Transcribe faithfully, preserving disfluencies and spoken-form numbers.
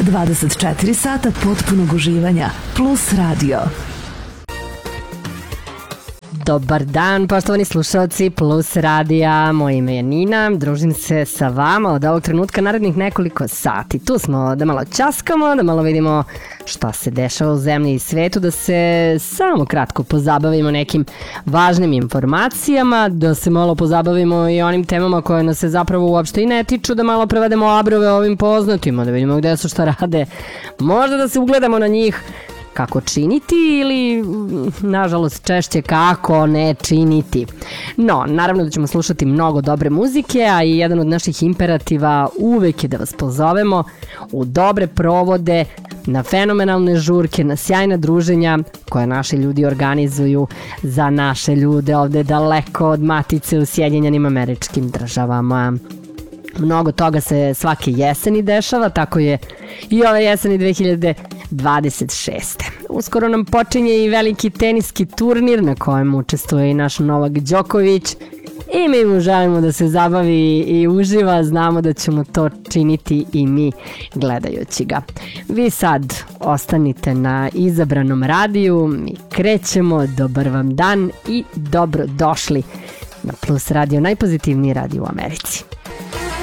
dvadeset četiri sata potpunog uživanja. Plus radio. Dobar dan, poštovani slušalci Plus radija, moje ime je Nina, družim se sa vama od ovog trenutka narednih nekoliko sati. Tu smo da malo ćaskamo, da malo vidimo šta se dešava u zemlji i svetu, da se samo kratko pozabavimo nekim važnim informacijama, da se malo pozabavimo i onim temama koje nas se zapravo uopšte i ne tiču, da malo prevedemo abrove ovim poznatima, da vidimo gde su, šta rade, možda da se ugledamo na njih, kako činiti ili, nažalost, češće kako ne činiti. No, naravno da ćemo slušati mnogo dobre muzike, a i jedan od naših imperativa uvek je da vas pozovemo u dobre provode, na fenomenalne žurke, na sjajna druženja koje naši ljudi organizuju za naše ljude ovde daleko od matice u Sjedinjenim Američkim Državama. Mnogo toga se svake jeseni dešava, tako je i ove jeseni dve hiljade dvadeset šeste. Uskoro nam počinje i veliki teniski turnir na kojem učestvuje i naš Novak Đoković i mi mu želimo da se zabavi i uživa, znamo da ćemo to činiti i mi gledajući ga. Vi sad ostanite na izabranom radiju, mi krećemo, dobar vam dan i dobro došli na Plus radio, najpozitivniji radio u Americi.